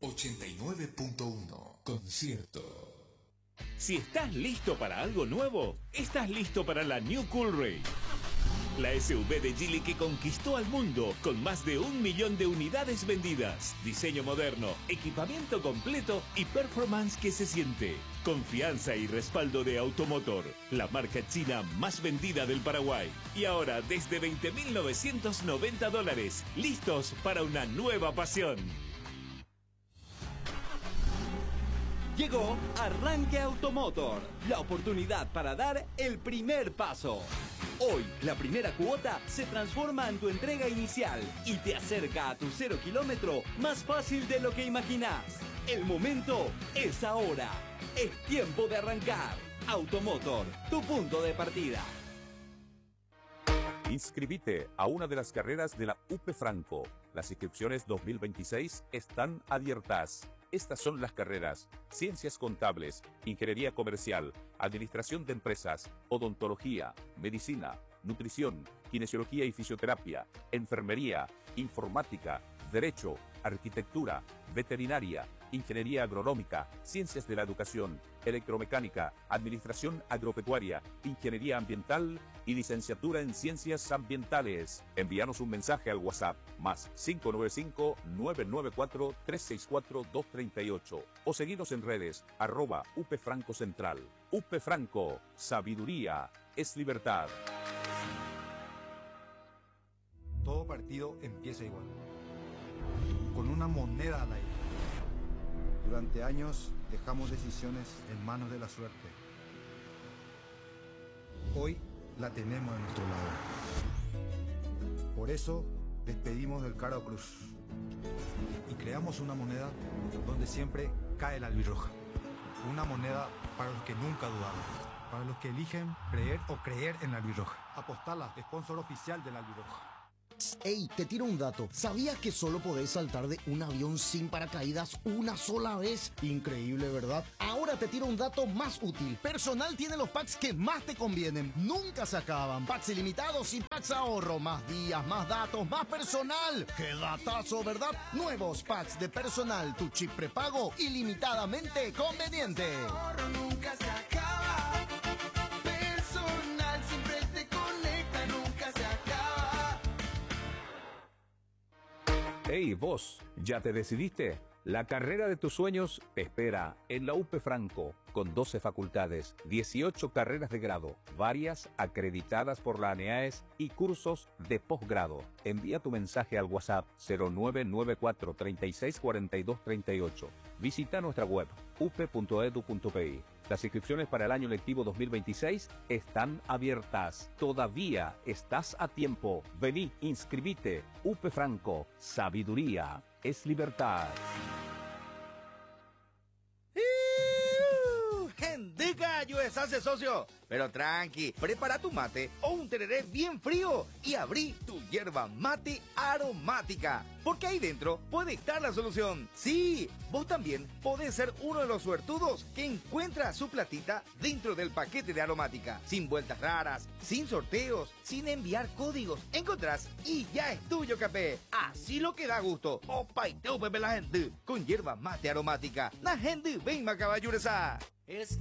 89.1 Concierto. Si estás listo para algo nuevo, estás listo para la New Cool Ray. La SUV de Geely que conquistó al mundo con más de 1 millón de unidades vendidas. Diseño moderno, equipamiento completo y performance que se siente. Confianza y respaldo de Automotor, la marca china más vendida del Paraguay. Y ahora desde $20.990, listos para una nueva pasión. Llegó Arranque Automotor, la oportunidad para dar el primer paso. Hoy, la primera cuota se transforma en tu entrega inicial y te acerca a tu 0 kilómetro más fácil de lo que imaginás. El momento es ahora. Es tiempo de arrancar. Automotor, tu punto de partida. Inscribite a una de las carreras de la UP Franco. Las inscripciones 2026 están abiertas. Estas son las carreras: Ciencias Contables, Ingeniería Comercial, Administración de Empresas, Odontología, Medicina, Nutrición, Kinesiología y Fisioterapia, Enfermería, Informática, Derecho, Arquitectura, Veterinaria, Ingeniería Agronómica, Ciencias de la Educación, Electromecánica, Administración Agropecuaria, Ingeniería Ambiental y Licenciatura en Ciencias Ambientales. Envíanos un mensaje al WhatsApp más 595-994-364-238 o seguinos en redes @UP Franco Central. UP Franco, sabiduría es libertad. Todo partido empieza igual, con una moneda al aire. Durante años dejamos decisiones en manos de la suerte. Hoy la tenemos a nuestro lado. Por eso despedimos del Caro Cruz y creamos una moneda donde siempre cae la albirroja. Una moneda para los que nunca dudaron, para los que eligen creer o creer en la albirroja. Apostala, sponsor oficial de la albirroja. Ey, te tiro un dato. ¿Sabías que solo podés saltar de un avión sin paracaídas una sola vez? Increíble, ¿verdad? Ahora te tiro un dato más útil. Personal tiene los packs que más te convienen. Nunca se acaban. Packs ilimitados y packs ahorro. Más días, más datos, más personal. ¡Qué datazo!, ¿verdad? Nuevos packs de personal. Tu chip prepago ilimitadamente conveniente. Ahorro nunca se acaba. Personal siempre te conecta, nunca se acaba. Hey, vos, ¿ya te decidiste? La carrera de tus sueños te espera en la UP Franco, con 12 facultades, 18 carreras de grado, varias acreditadas por la ANEAES y cursos de posgrado. Envía tu mensaje al WhatsApp 0994 364238. Visita nuestra web up.edu.pi. Las inscripciones para el año lectivo 2026 están abiertas. Todavía estás a tiempo. Vení, inscribite. UP Franco, sabiduría es libertad. ¡Gendica, USA, socio! Pero tranqui, prepara tu mate o un tereré bien frío y abrí tu yerba mate aromática. Porque ahí dentro puede estar la solución. Sí, vos también podés ser uno de los suertudos que encuentra su platita dentro del paquete de aromática. Sin vueltas raras, sin sorteos, sin enviar códigos. Encontrás y ya es tuyo, capé. Así lo que da gusto. Opa y teo, pepe la gente. Con yerba mate aromática. La gente ven, macaballuresa. Es